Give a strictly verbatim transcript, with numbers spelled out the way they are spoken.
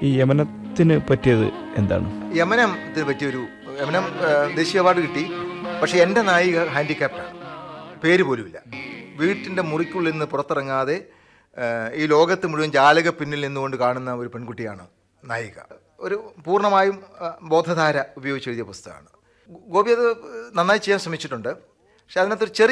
ഈ യമനത്തിന് പറ്റിയത് എന്താണ്? യമനത്തിന് പറ്റിയൊരു യമനം ദേശീയ അവാർഡ് കിട്ടി. പക്ഷേ എൻ്റെ നായിക ഹാൻഡിക്യാപ്റ്റാണ്, പേര് പോലുമില്ല. വീട്ടിൻ്റെ മുറിക്കുള്ളിൽ നിന്ന് പുറത്തിറങ്ങാതെ ഈ ലോകത്ത് മുഴുവൻ ജാലക പിന്നിൽ നിന്നുകൊണ്ട് കാണുന്ന ഒരു പെൺകുട്ടിയാണ് നായിക. ഒരു പൂർണ്ണമായും ബോധധാര ഉപയോഗിച്ച് എഴുതിയ പുസ്തകമാണ്. ഗോപി അത് നന്നായി ചെയ്യാൻ ശ്രമിച്ചിട്ടുണ്ട്. പക്ഷെ അതിനകത്തൊരു ചെറിയ